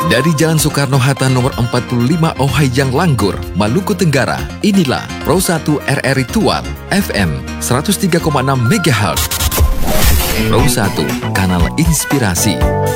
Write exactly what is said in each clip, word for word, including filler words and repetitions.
Dari Jalan Soekarno-Hatta nomor empat puluh lima Ohayang Langgur, Maluku Tenggara, inilah Pro satu R R I Tual, F M seratus tiga koma enam megahertz. Pro satu, kanal inspirasi.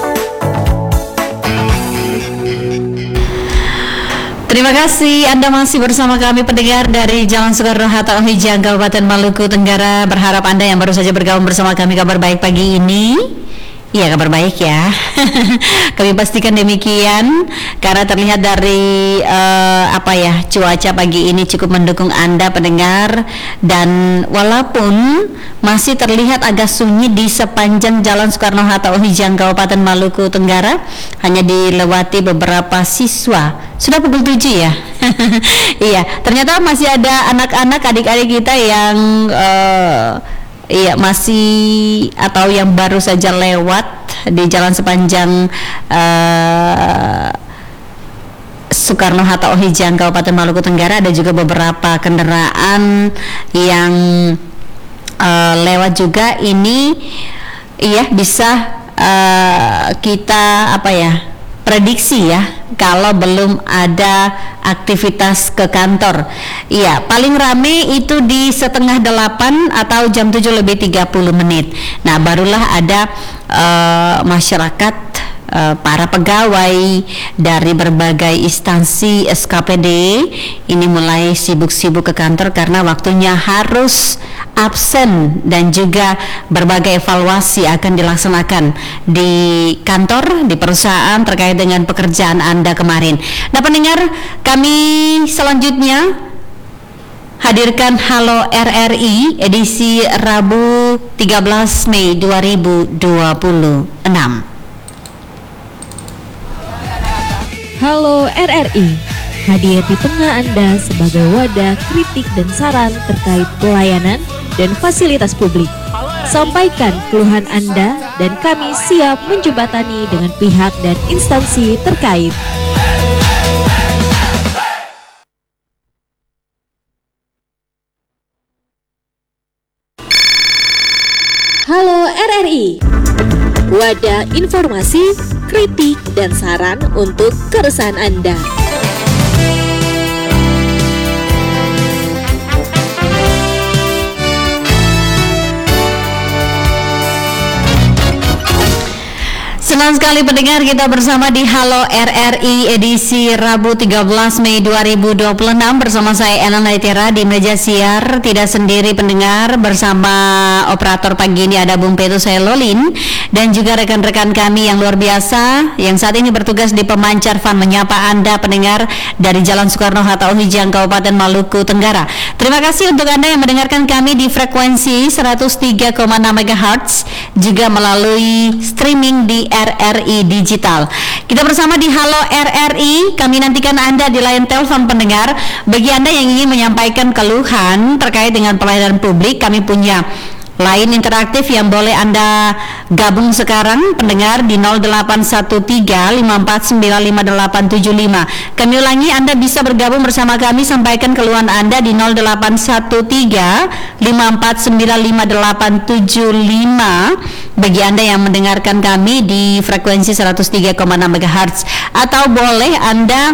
Terima kasih Anda masih bersama kami pendengar dari Jalan Soekarno-Hatta Ohayang, Kabupaten Maluku Tenggara. Berharap Anda yang baru saja bergabung bersama kami kabar baik pagi ini. Iya, kabar baik ya. Kami pastikan demikian karena terlihat dari uh, apa ya cuaca pagi ini cukup mendukung Anda pendengar, dan walaupun masih terlihat agak sunyi di sepanjang Jalan Soekarno-Hatta Ohayang, Kabupaten Maluku Tenggara, hanya dilewati beberapa siswa. Sudah pukul tujuh ya. Iya, ternyata masih ada anak-anak adik-adik kita yang uh, Iya masih atau yang baru saja lewat di jalan sepanjang uh, Soekarno-Hatta Ohayang, Kabupaten Maluku Tenggara. Ada juga beberapa kendaraan yang uh, lewat juga. Ini iya bisa uh, kita apa ya prediksi ya kalau belum ada aktivitas ke kantor. Iya, paling rame itu di setengah delapan atau jam tujuh lebih tiga puluh menit. Nah, barulah ada uh, masyarakat, uh, para pegawai dari berbagai instansi S K P D ini mulai sibuk-sibuk ke kantor karena waktunya harus absen, dan juga berbagai evaluasi akan dilaksanakan di kantor, di perusahaan terkait dengan pekerjaan Anda kemarin. Nah pendengar, kami selanjutnya hadirkan Halo R R I edisi Rabu tiga belas Mei dua ribu dua puluh enam. Halo R R I, hadir di tengah Anda sebagai wadah kritik dan saran terkait pelayanan dan fasilitas publik. Sampaikan keluhan Anda dan kami siap menjembatani dengan pihak dan instansi terkait. Halo R R I, wadah informasi, kritik, dan saran untuk keresahan Anda. Senang sekali pendengar kita bersama di Halo R R I edisi Rabu tiga belas Mei dua ribu dua puluh enam bersama saya Ena Naitira di meja siar. Tidak sendiri pendengar, bersama operator pagi ini ada Bung Petrus Lolin dan juga rekan-rekan kami yang luar biasa yang saat ini bertugas di pemancar fan menyapa Anda pendengar dari Jalan Soekarno-Hatta Ohayang, Kabupaten Maluku Tenggara. Terima kasih untuk Anda yang mendengarkan kami di frekuensi seratus tiga koma enam megahertz, juga melalui streaming di R R I Digital. Kita bersama di Halo R R I. Kami nantikan Anda di line telepon pendengar. Bagi Anda yang ingin menyampaikan keluhan terkait dengan pelayanan publik, kami punya line interaktif yang boleh Anda gabung sekarang pendengar di nol delapan satu tiga lima empat sembilan lima delapan tujuh lima. Kami ulangi, Anda bisa bergabung bersama kami, sampaikan keluhan Anda di nol delapan satu tiga lima empat sembilan lima delapan tujuh lima. Bagi Anda yang mendengarkan kami di frekuensi seratus tiga koma enam megahertz, atau boleh Anda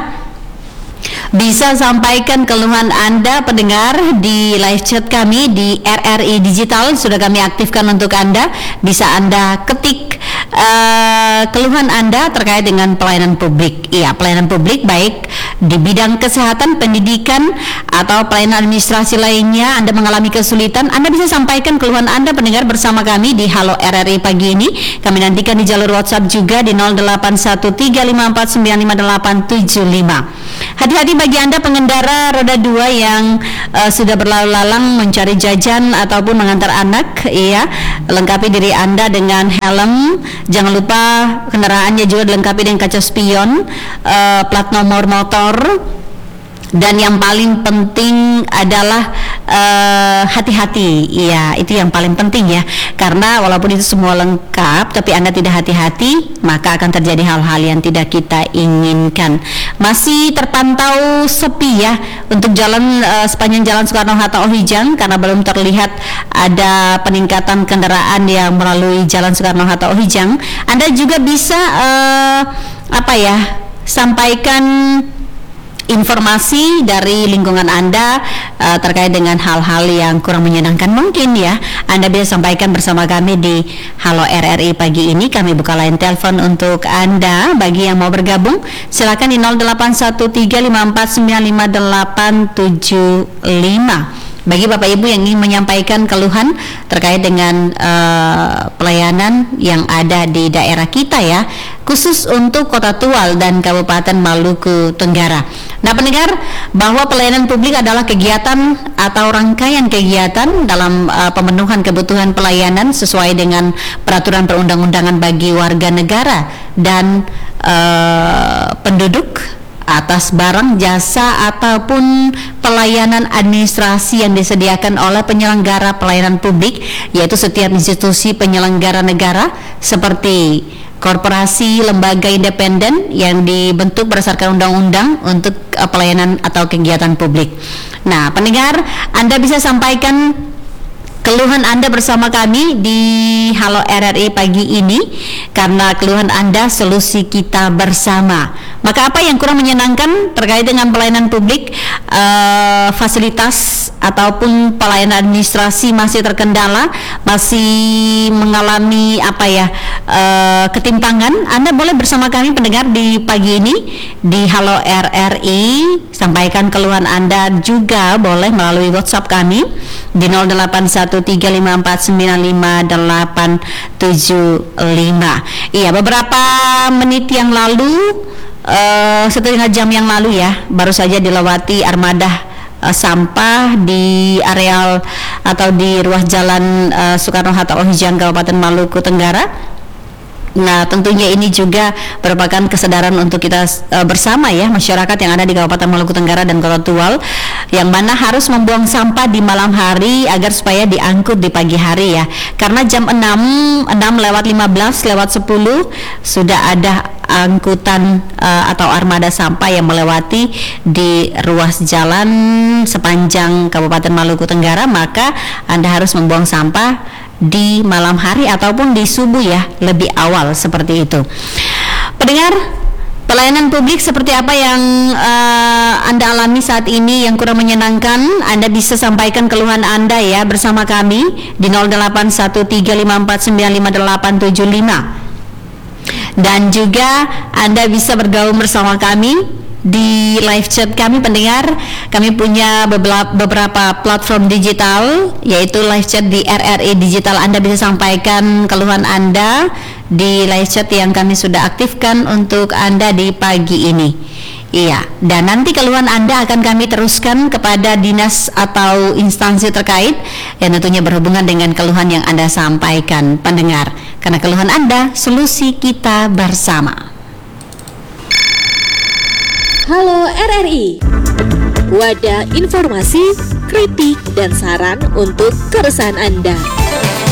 bisa sampaikan keluhan Anda pendengar di live chat kami di R R I Digital. Sudah kami aktifkan untuk Anda. Bisa Anda ketik uh, keluhan Anda terkait dengan pelayanan publik. Iya, pelayanan publik baik di bidang kesehatan, pendidikan, atau pelayanan administrasi lainnya. Anda mengalami kesulitan, Anda bisa sampaikan keluhan Anda pendengar bersama kami di Halo R R I pagi ini. Kami nantikan di jalur WhatsApp juga di nol delapan satu tiga lima empat sembilan lima delapan tujuh lima. Hati-hati bagi Anda pengendara roda dua yang uh, sudah berlalu lalang mencari jajan ataupun mengantar anak, ya, lengkapi diri Anda dengan helm. Jangan lupa kendaraannya juga dilengkapi dengan kaca spion, uh, plat nomor motor. Dan yang paling penting adalah uh, hati-hati. Iya, itu yang paling penting ya. Karena walaupun itu semua lengkap, tapi Anda tidak hati-hati, maka akan terjadi hal-hal yang tidak kita inginkan. Masih terpantau sepi ya untuk jalan uh, sepanjang Jalan Soekarno-Hatta Ohayang, karena belum terlihat ada peningkatan kendaraan yang melalui Jalan Soekarno-Hatta Ohayang. Anda juga bisa uh, apa ya? sampaikan informasi dari lingkungan Anda uh, terkait dengan hal-hal yang kurang menyenangkan mungkin ya, Anda bisa sampaikan bersama kami di Halo R R I pagi ini. Kami buka line telepon untuk Anda. Bagi yang mau bergabung, silakan di nol delapan satu tiga lima empat sembilan lima delapan tujuh lima. Bagi Bapak Ibu yang ingin menyampaikan keluhan terkait dengan uh, pelayanan yang ada di daerah kita ya, khusus untuk Kota Tual dan Kabupaten Maluku Tenggara. Nah, pendengar, bahwa pelayanan publik adalah kegiatan atau rangkaian kegiatan dalam uh, pemenuhan kebutuhan pelayanan sesuai dengan peraturan perundang-undangan bagi warga negara dan uh, penduduk atas barang, jasa, ataupun pelayanan administrasi yang disediakan oleh penyelenggara pelayanan publik, yaitu setiap institusi penyelenggara negara seperti korporasi, lembaga independen yang dibentuk berdasarkan undang-undang untuk uh, pelayanan atau kegiatan publik. Nah, pendengar, Anda bisa sampaikan keluhan Anda bersama kami di Halo R R I pagi ini, karena keluhan Anda solusi kita bersama. Maka apa yang kurang menyenangkan terkait dengan pelayanan publik, uh, fasilitas ataupun pelayanan administrasi masih terkendala, masih mengalami apa ya uh, ketimpangan, Anda boleh bersama kami pendengar di pagi ini di Halo R R I, sampaikan keluhan Anda juga boleh melalui WhatsApp kami di nol delapan satu tiga lima empat sembilan lima delapan tujuh lima. Iya, beberapa menit yang lalu, uh, setengah jam yang lalu ya, baru saja dilewati armada uh, sampah di areal atau di ruas jalan uh, Soekarno-Hatta Ohijang Kabupaten Maluku Tenggara. Nah, tentunya ini juga merupakan kesadaran untuk kita uh, bersama ya, masyarakat yang ada di Kabupaten Maluku Tenggara dan Kota Tual, yang mana harus membuang sampah di malam hari agar supaya diangkut di pagi hari ya. Karena jam enam, enam lewat lima belas lewat sepuluh sudah ada angkutan uh, atau armada sampah yang melewati di ruas jalan sepanjang Kabupaten Maluku Tenggara, maka Anda harus membuang sampah di malam hari ataupun di subuh ya, lebih awal seperti itu. Pendengar, pelayanan publik seperti apa yang uh, Anda alami saat ini yang kurang menyenangkan, Anda bisa sampaikan keluhan Anda ya bersama kami di nol delapan satu tiga lima empat sembilan lima delapan tujuh lima. Dan juga Anda bisa bergabung bersama kami di live chat kami pendengar. Kami punya beberapa platform digital, yaitu live chat di R R I Digital. Anda bisa sampaikan keluhan Anda di live chat yang kami sudah aktifkan untuk Anda di pagi ini. Iya, dan nanti keluhan Anda akan kami teruskan kepada dinas atau instansi terkait yang tentunya berhubungan dengan keluhan yang Anda sampaikan pendengar. Karena keluhan Anda, solusi kita bersama. Halo R R I, wadah informasi, kritik, dan saran untuk keresahan Anda.